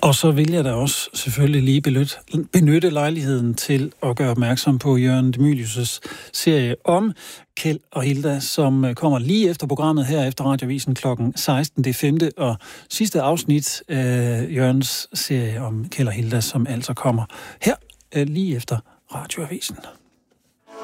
Og så vil jeg da også selvfølgelig lige benytte lejligheden til at gøre opmærksom på Jørgen de Mylius' serie om Kjeld og Hilda, som kommer lige efter programmet her efter Radioavisen klokken 16. Det 5. og sidste afsnit af Jørgens serie om Kjeld og Hilda, som altså kommer her lige efter Radioavisen.